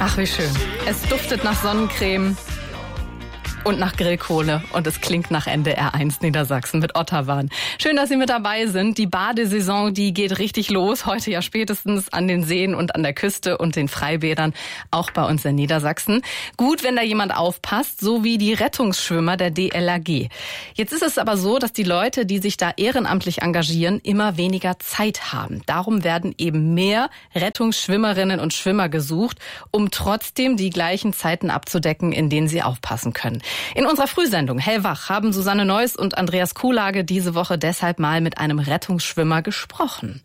Ach, wie schön. Es duftet nach Sonnencreme und nach Grillkohle und es klingt nach NDR1 Niedersachsen mit Otterwan. Schön, dass Sie mit dabei sind. Die Badesaison, die geht richtig los. Heute ja spätestens an den Seen und an der Küste und den Freibädern, auch bei uns in Niedersachsen. Gut, wenn da jemand aufpasst, so wie die Rettungsschwimmer der DLRG. Jetzt ist es aber so, dass die Leute, die sich da ehrenamtlich engagieren, immer weniger Zeit haben. Darum werden eben mehr Rettungsschwimmerinnen und Schwimmer gesucht, um trotzdem die gleichen Zeiten abzudecken, in denen sie aufpassen können. In unserer Frühsendung Hellwach haben Susanne Neuss und Andreas Kuhlage diese Woche deshalb mal mit einem Rettungsschwimmer gesprochen.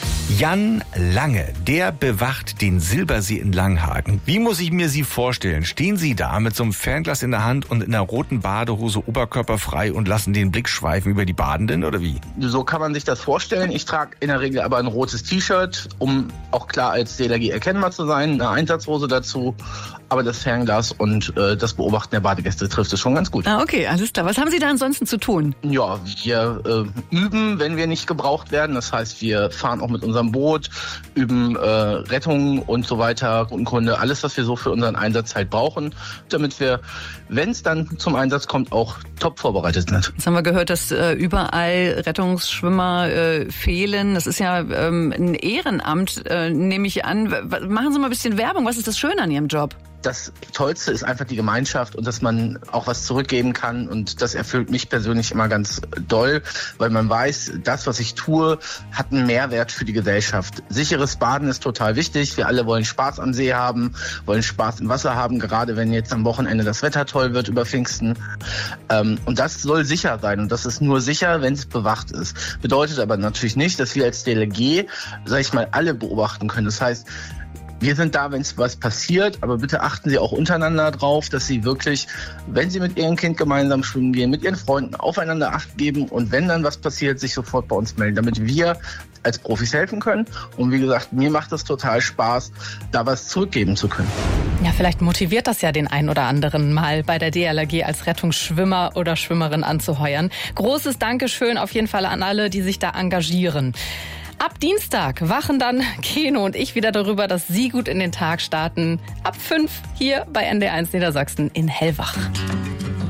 Jan Lange, der bewacht den Silbersee in Langhagen. Wie muss ich mir Sie vorstellen? Stehen Sie da mit so einem Fernglas in der Hand und in einer roten Badehose oberkörperfrei und lassen den Blick schweifen über die Badenden oder wie? So kann man sich das vorstellen. Ich trage in der Regel aber ein rotes T-Shirt, um auch klar als DLRG erkennbar zu sein, eine Einsatzhose dazu. Aber das Fernglas und das Beobachten der Badegäste trifft es schon ganz gut. Ah, okay, alles klar. Was haben Sie da ansonsten zu tun? Ja, wir üben, wenn wir nicht gebraucht werden. Das heißt, wir fahren auch mit unserem Boot, üben Rettung und so weiter, Kunde, alles, was wir so für unseren Einsatz halt brauchen, damit wir, wenn es dann zum Einsatz kommt, auch top vorbereitet sind. Jetzt haben wir gehört, dass überall Rettungsschwimmer fehlen. Das ist ja ein Ehrenamt, nehme ich an. Machen Sie mal ein bisschen Werbung. Was ist das Schöne an Ihrem Job? Das Tollste ist einfach die Gemeinschaft und dass man auch was zurückgeben kann, und das erfüllt mich persönlich immer ganz doll, weil man weiß, das, was ich tue, hat einen Mehrwert für die Gesellschaft. Sicheres Baden ist total wichtig. Wir alle wollen Spaß am See haben, wollen Spaß im Wasser haben, gerade wenn jetzt am Wochenende das Wetter toll wird über Pfingsten. Und das soll sicher sein, und das ist nur sicher, wenn es bewacht ist. Bedeutet aber natürlich nicht, dass wir als DLRG, sag ich mal, alle beobachten können. Das heißt, wir sind da, wenn es was passiert, aber bitte achten Sie auch untereinander drauf, dass Sie wirklich, wenn Sie mit Ihrem Kind gemeinsam schwimmen gehen, mit Ihren Freunden aufeinander Acht geben und wenn dann was passiert, sich sofort bei uns melden, damit wir als Profis helfen können. Und wie gesagt, mir macht es total Spaß, da was zurückgeben zu können. Ja, vielleicht motiviert das ja den einen oder anderen mal bei der DLRG als Rettungsschwimmer oder Schwimmerin anzuheuern. Großes Dankeschön auf jeden Fall an alle, die sich da engagieren. Ab Dienstag wachen dann Keno und ich wieder darüber, dass Sie gut in den Tag starten. Ab 5 hier bei NDR1 Niedersachsen in Hellwach.